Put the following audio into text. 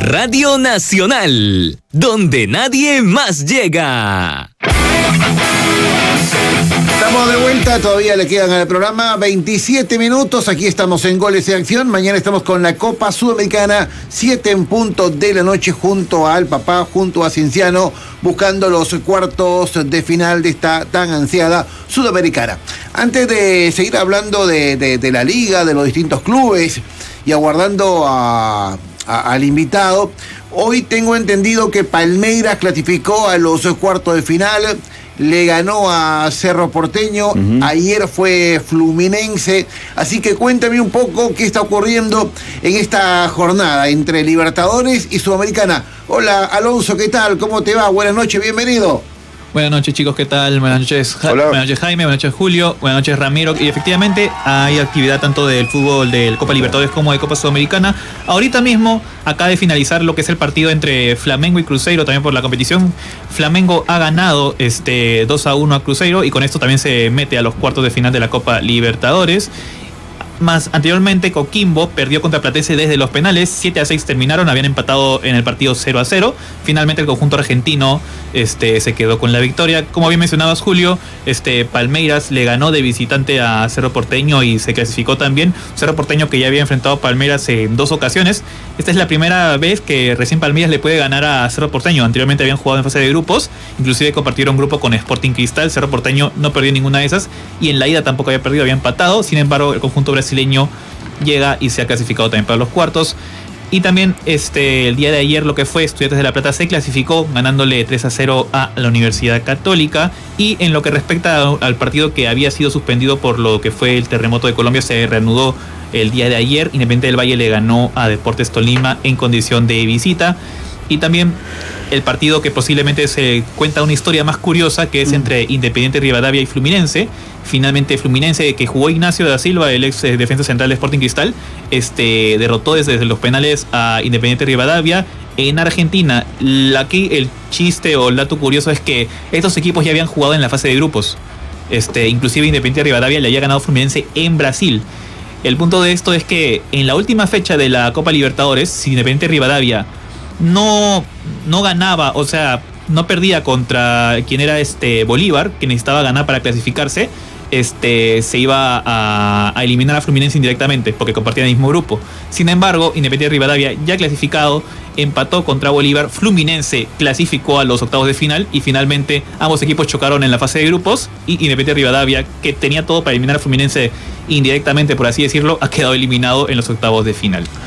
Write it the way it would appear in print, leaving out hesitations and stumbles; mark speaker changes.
Speaker 1: Radio Nacional, donde nadie más llega.
Speaker 2: Estamos de vuelta, todavía le quedan al programa 27 minutos. Aquí estamos en Goles de Acción. Mañana estamos con la Copa Sudamericana, 7 en punto de la noche, junto al papá, junto a Cienciano, buscando los cuartos de final de esta tan ansiada Sudamericana. Antes de seguir hablando de la liga, de los distintos clubes y aguardando al invitado, hoy tengo entendido que Palmeiras clasificó a los cuartos de final. Le ganó a Cerro Porteño, ayer fue Fluminense, así que cuéntame un poco qué está ocurriendo en esta jornada entre Libertadores y Sudamericana. Hola Alonso, ¿qué tal? ¿Cómo te va? Buenas noches, bienvenido.
Speaker 3: Buenas noches, chicos, ¿qué tal? Buenas noches,
Speaker 2: Hola.
Speaker 3: Buenas noches Jaime, buenas noches Julio, buenas noches Ramiro. Y efectivamente hay actividad tanto del fútbol de Copa Libertadores como de Copa Sudamericana. Ahorita mismo acaba de finalizar lo que es el partido entre Flamengo y Cruzeiro, también por la competición. Flamengo ha ganado 2-1 a Cruzeiro y con esto también se mete a los cuartos de final de la Copa Libertadores. Más anteriormente Coquimbo perdió contra Platense desde los penales, 7-6 terminaron, habían empatado en el partido 0-0. Finalmente el conjunto argentino se quedó con la victoria. Como bien mencionabas, Julio, Palmeiras le ganó de visitante a Cerro Porteño y se clasificó también. Cerro Porteño que ya había enfrentado a Palmeiras en 2 ocasiones. Esta es la primera vez que recién Palmeiras le puede ganar a Cerro Porteño. Anteriormente habían jugado en fase de grupos, inclusive compartieron grupo con Sporting Cristal. Cerro Porteño no perdió ninguna de esas y en la ida tampoco había perdido, había empatado. Sin embargo, el conjunto brasileño llega y se ha clasificado también para los cuartos. Y también el día de ayer lo que fue Estudiantes de La Plata se clasificó ganándole 3-0 a la Universidad Católica. Y en lo que respecta al partido que había sido suspendido por lo que fue el terremoto de Colombia, se reanudó el día de ayer. Independiente del Valle le ganó a Deportes Tolima en condición de visita. Y también el partido que posiblemente se cuenta una historia más curiosa, que es entre Independiente Rivadavia y Fluminense. Finalmente Fluminense, que jugó Ignacio da Silva, el ex defensa central de Sporting Cristal, derrotó desde los penales a Independiente Rivadavia. En Argentina, aquí el chiste o el dato curioso es que estos equipos ya habían jugado en la fase de grupos. Inclusive Independiente Rivadavia le había ganado a Fluminense en Brasil. El punto de esto es que en la última fecha de la Copa Libertadores, si Independiente Rivadavia no ganaba, o sea, no perdía contra quien era Bolívar, que necesitaba ganar para clasificarse, se iba a eliminar a Fluminense indirectamente porque compartían el mismo grupo. Sin embargo, Independiente Rivadavia, ya clasificado, empató contra Bolívar. Fluminense clasificó a los octavos de final y finalmente ambos equipos chocaron en la fase de grupos y Independiente Rivadavia, que tenía todo para eliminar a Fluminense indirectamente, por así decirlo, ha quedado eliminado en los octavos de final.